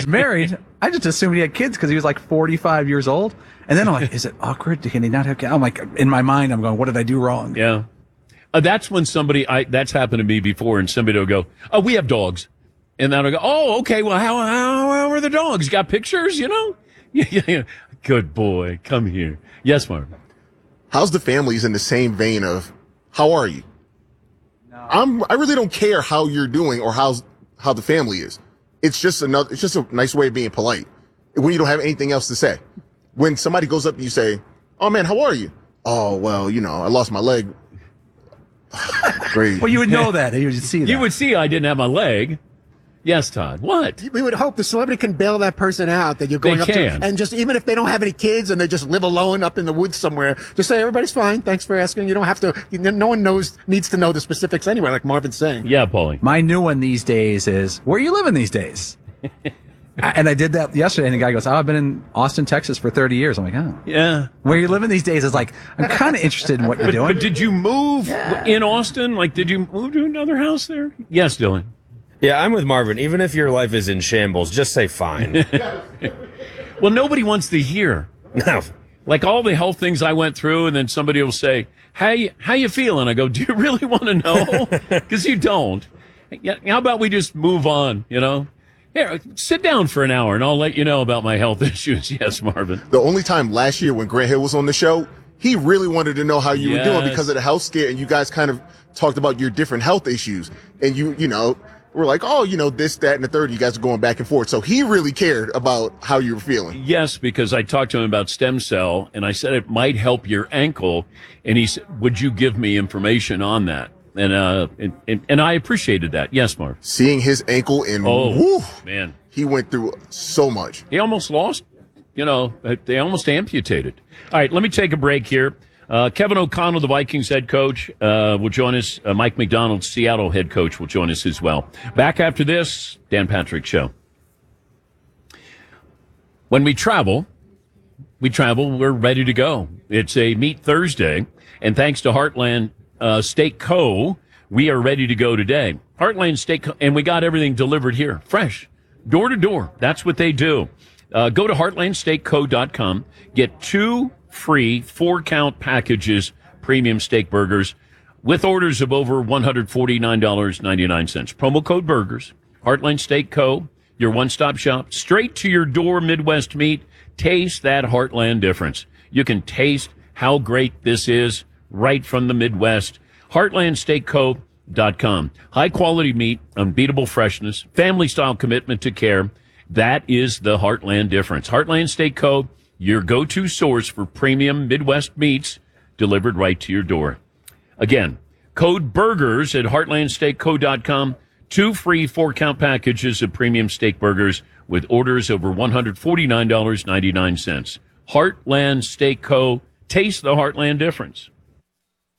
was married, I just assumed he had kids because he was like 45 years old. And then I'm like, is it awkward? Can he not have kids? I'm like, in my mind, I'm going, what did I do wrong? Yeah. That's when that's happened to me before, and somebody will go, oh, we have dogs. And then I'll go, oh, okay, well, how are the dogs? Got pictures, Yeah. Good boy. Come here. Yes, Mark. How's the families in the same vein of, how are you? No. I really don't care how you're doing or how the family is. It's just a nice way of being polite when you don't have anything else to say. When somebody goes up and you say, oh man, how are you? Oh, well, I lost my leg. Great. Well, you would know that. You would see that. You would see I didn't have my leg. Yes, Todd. What? We would hope the celebrity can bail that person out that you're going up to. And just, even if they don't have any kids and they just live alone up in the woods somewhere, just say, everybody's fine. Thanks for asking. You don't have to, no one needs to know the specifics anyway, like Marvin's saying. Yeah, Paulie. My new one these days is, where are you living these days? And I did that yesterday, and the guy goes, I've been in Austin, Texas for 30 years. I'm like, oh. Yeah. Where you living these days is like, I'm kind of interested in what you're doing. But did you move in Austin? Like, did you move to another house there? Yes, Dylan. Yeah, I'm with Marvin. Even if your life is in shambles, just say fine. Well, nobody wants to hear. No. Like all the health things I went through, and then somebody will say, how you feeling? I go, do you really want to know? Because you don't. How about we just move on, Here, sit down for an hour, and I'll let you know about my health issues. Yes, Marvin. The only time last year when Grant Hill was on the show, he really wanted to know how you were doing because of the health scare, and you guys kind of talked about your different health issues. And we're like, oh, this, that, and the third. You guys are going back and forth. So he really cared about how you were feeling. Yes, because I talked to him about stem cell, and I said it might help your ankle. And he said, would you give me information on that? And I appreciated that. Yes, Mark. Seeing his ankle man, he went through so much. He almost lost, they almost amputated. All right, let me take a break here. Kevin O'Connell, the Vikings head coach, will join us. Mike McDonald, Seattle head coach, will join us as well. Back after this, Dan Patrick Show. When we travel, we're ready to go. It's a Meat Thursday, and thanks to Heartland Steak Co., we are ready to go today. Heartland Steak Co., and we got everything delivered here, fresh, door to door. That's what they do. Go to heartlandsteakco.com, get 2 free 4-count packages, premium steak burgers, with orders of over $149.99. Promo code BURGERS. Heartland Steak Co., your one-stop shop, straight to your door, Midwest meat. Taste that Heartland difference. You can taste how great this is right from the Midwest. HeartlandSteakCo.com. High-quality meat, unbeatable freshness, family-style commitment to care. That is the Heartland difference. Heartland Steak Co., your go-to source for premium Midwest meats delivered right to your door. Again, code BURGERS at HeartlandSteakCo.com. 2 free 4-count packages of premium steak burgers with orders over $149.99. Heartland Steak Co. Taste the Heartland difference.